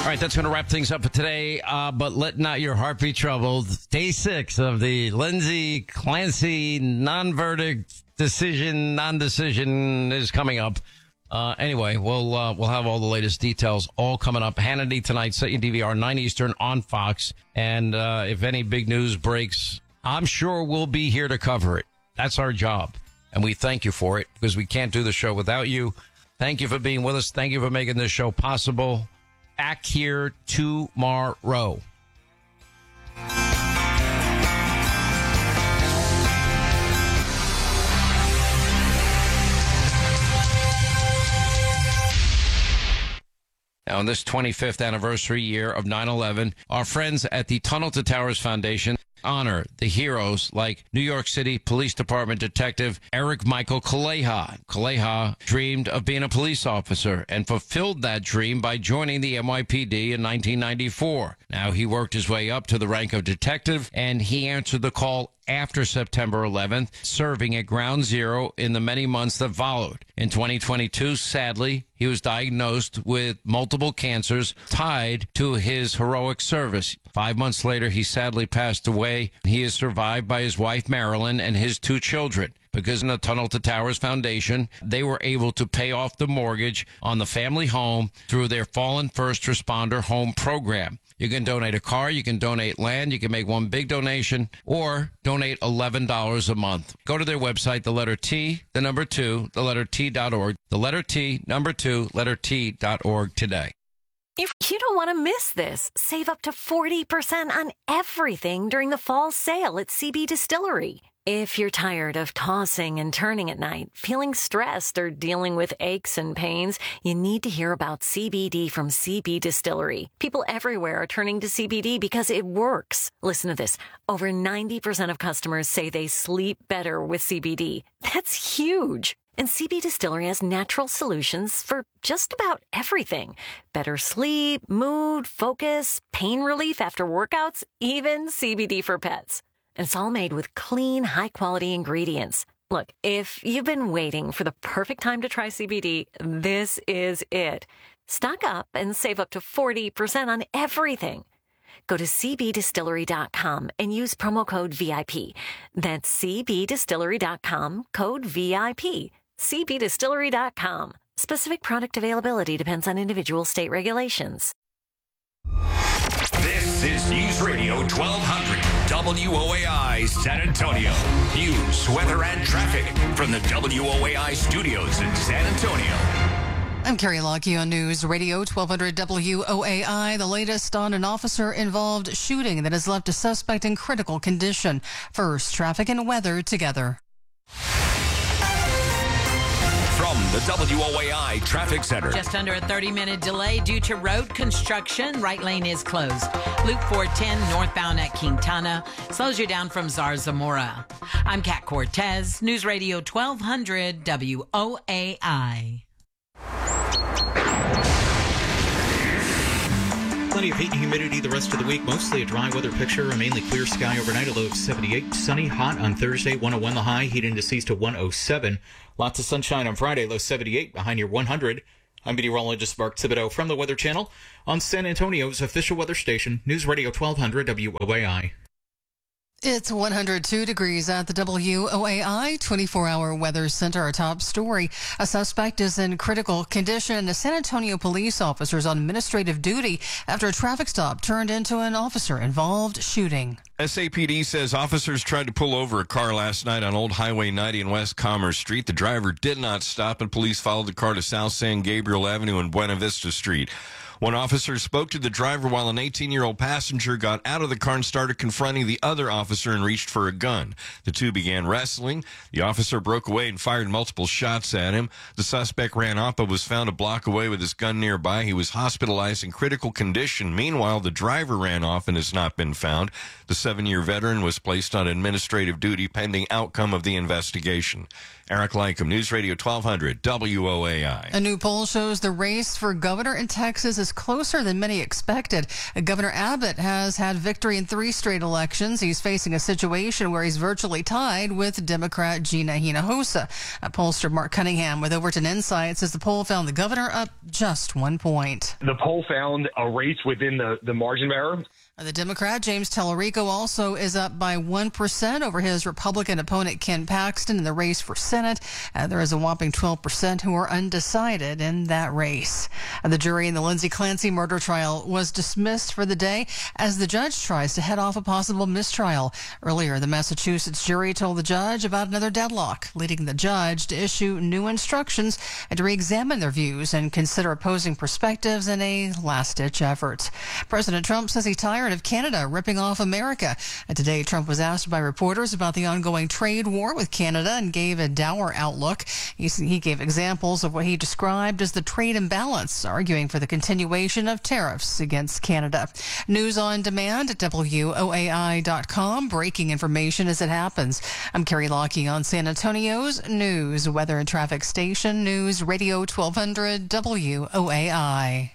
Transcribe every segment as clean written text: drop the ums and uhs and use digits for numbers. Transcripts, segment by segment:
All right, that's going to wrap things up for today. But let not your heart be troubled. Day 6 of the Lindsay Clancy non-verdict non-decision is coming up. Anyway, we'll have all the latest details all coming up. Hannity tonight, set your DVR 9 Eastern on Fox. And if any big news breaks, I'm sure we'll be here to cover it. That's our job. And we thank you for it because we can't do the show without you. Thank you for being with us. Thank you for making this show possible. Back here tomorrow. Now, in this 25th anniversary year of 9/11, our friends at the Tunnel to Towers Foundation honor the heroes like New York City Police Department Detective Eric Michael Kaleha. Kaleha dreamed of being a police officer and fulfilled that dream by joining the NYPD in 1994. Now, he worked his way up to the rank of detective, and he answered the call after September 11th, serving at Ground Zero in the many months that followed. In 2022, sadly, he was diagnosed with multiple cancers tied to his heroic service. 5 months later, he sadly passed away. He is survived by his wife, Marilyn, and his 2 children. Because in the Tunnel to Towers Foundation, they were able to pay off the mortgage on the family home through their Fallen First Responder Home Program. You can donate a car, you can donate land, you can make one big donation, or donate $11 a month. Go to their website, the letter T, the number 2, the letter T.org, the letter T, number 2, letter T.org today. If you don't want to miss this, save up to 40% on everything during the fall sale at CB Distillery. If you're tired of tossing and turning at night, feeling stressed, or dealing with aches and pains, you need to hear about CBD from CB Distillery. People everywhere are turning to CBD because it works. Listen to this. Over 90% of customers say they sleep better with CBD. That's huge. And CB Distillery has natural solutions for just about everything. Better sleep, mood, focus, pain relief after workouts, even CBD for pets. And it's all made with clean, high-quality ingredients. Look, if you've been waiting for the perfect time to try CBD, this is it. Stock up and save up to 40% on everything. Go to cbdistillery.com and use promo code VIP. That's cbdistillery.com, code VIP. cbdistillery.com. Specific product availability depends on individual state regulations. This is News Radio 1200 WOAI San Antonio. News, weather, and traffic from the WOAI studios in San Antonio. I'm Carrie Lockie on News Radio 1200 WOAI. The latest on an officer-involved shooting that has left a suspect in critical condition. First, traffic and weather together. From the WOAI Traffic Center. Just under a 30-minute delay due to road construction. Right lane is closed. Loop 410 northbound at Quintana slows you down from Zarzamora. I'm Kat Cortez, News Radio 1200 WOAI. Plenty of heat and humidity the rest of the week. Mostly a dry weather picture. A mainly clear sky overnight. A low of 78. Sunny, hot on Thursday. 101 the high. Heat indices to 107. Lots of sunshine on Friday. Low 78. Behind your 100. I'm meteorologist Mark Thibodeau from the Weather Channel on San Antonio's official weather station, News Radio 1200 WOAI. It's 102 degrees at the WOAI 24-hour weather center. Our top story. A suspect is in critical condition. The San Antonio police officers on administrative duty after a traffic stop turned into an officer-involved shooting. SAPD says officers tried to pull over a car last night on Old Highway 90 and West Commerce Street. The driver did not stop, and police followed the car to South San Gabriel Avenue and Buena Vista Street. One officer spoke to the driver while an 18-year-old passenger got out of the car and started confronting the other officer and reached for a gun. The two began wrestling. The officer broke away and fired multiple shots at him. The suspect ran off but was found a block away with his gun nearby. He was hospitalized in critical condition. Meanwhile, the driver ran off and has not been found. The 37-year veteran was placed on administrative duty pending outcome of the investigation. Eric Lycum, News Radio 1200, WOAI. A new poll shows the race for governor in Texas is closer than many expected. Governor Abbott has had victory in 3 straight elections. He's facing a situation where he's virtually tied with Democrat Gina Hinojosa. Pollster Mark Cunningham with Overton Insight says the poll found the governor up just 1 point. The poll found a race within the margin of error. The Democrat, James Tellerico, also is up by 1% over his Republican opponent, Ken Paxton, in the race for Senate. There is a whopping 12% who are undecided in that race. The jury in the Lindsay Clancy murder trial was dismissed for the day as the judge tries to head off a possible mistrial. Earlier, the Massachusetts jury told the judge about another deadlock, leading the judge to issue new instructions and to re-examine their views and consider opposing perspectives in a last-ditch effort. President Trump says he's tired of Canada ripping off America. And today, Trump was asked by reporters about the ongoing trade war with Canada and gave a dour outlook. He gave examples of what he described as the trade imbalance, arguing for the continuation of tariffs against Canada. News on demand at WOAI.com. Breaking information as it happens. I'm Carrie Lockie on San Antonio's News, Weather and Traffic Station, News Radio 1200 WOAI.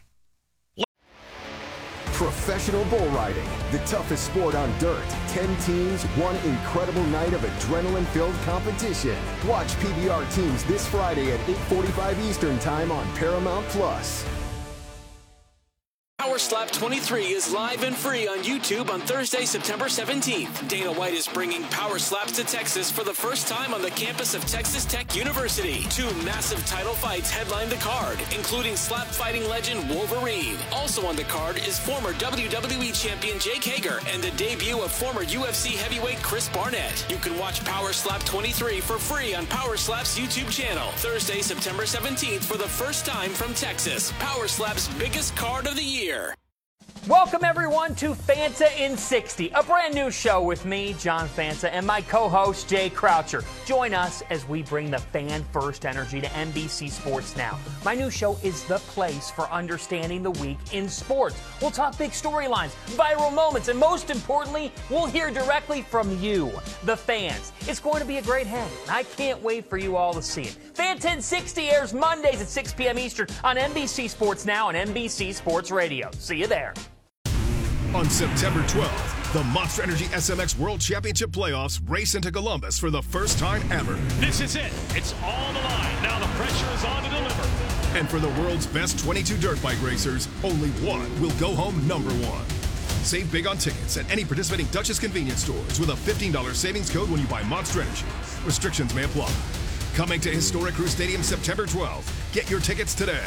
Professional bull riding, the toughest sport on dirt. 10 teams, one incredible night of adrenaline-filled competition. Watch PBR teams this Friday at 8:45 Eastern Time on Paramount Plus. Power Slap 23 is live and free on YouTube on Thursday, September 17th. Dana White is bringing Power Slaps to Texas for the first time on the campus of Texas Tech University. 2 massive title fights headline the card, including slap fighting legend Wolverine. Also on the card is former WWE champion Jake Hager and the debut of former UFC heavyweight Chris Barnett. You can watch Power Slap 23 for free on Power Slap's YouTube channel. Thursday, September 17th for the first time from Texas. Power Slap's biggest card of the year. Welcome, everyone, to Fanta in 60, a brand new show with me, John Fanta, and my co-host, Jay Croucher. Join us as we bring the fan-first energy to NBC Sports Now. My new show is the place for understanding the week in sports. We'll talk big storylines, viral moments, and most importantly, we'll hear directly from you, the fans. It's going to be a great hang, and I can't wait for you all to see it. Fanta in 60 airs Mondays at 6 p.m. Eastern on NBC Sports Now and NBC Sports Radio. See you there. On September 12th, the Monster Energy SMX World Championship Playoffs race into Columbus for the first time ever. This is it. It's on the line. Now the pressure is on to deliver. And for the world's best 22 dirt bike racers, only one will go home number 1. Save big on tickets at any participating Duchess convenience stores with a $15 savings code when you buy Monster Energy. Restrictions may apply. Coming to Historic Crew Stadium September 12th. Get your tickets today.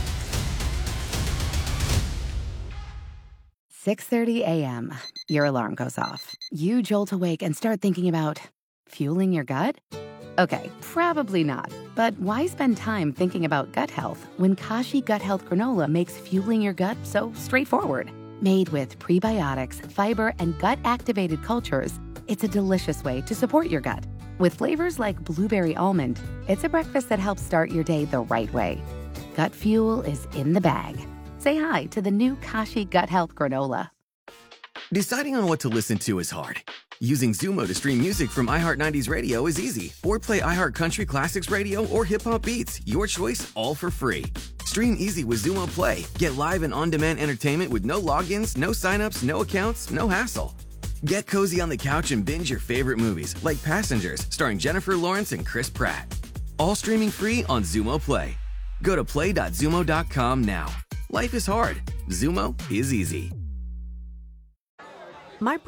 6:30 a.m. Your alarm goes off. You jolt awake and start thinking about fueling your gut? Okay, probably not. But why spend time thinking about gut health when Kashi Gut Health Granola makes fueling your gut so straightforward? Made with prebiotics, fiber, and gut-activated cultures, it's a delicious way to support your gut. With flavors like blueberry almond, it's a breakfast that helps start your day the right way. Gut fuel is in the bag. Say hi to the new Kashi Gut Health Granola. Deciding on what to listen to is hard. Using Zumo to stream music from iHeart 90s Radio is easy. Or play iHeart Country Classics Radio or Hip Hop Beats. Your choice, all for free. Stream easy with Zumo Play. Get live and on-demand entertainment with no logins, no signups, no accounts, no hassle. Get cozy on the couch and binge your favorite movies, like Passengers, starring Jennifer Lawrence and Chris Pratt. All streaming free on Zumo Play. Go to play.zumo.com now. Life is hard. Zumo is easy. My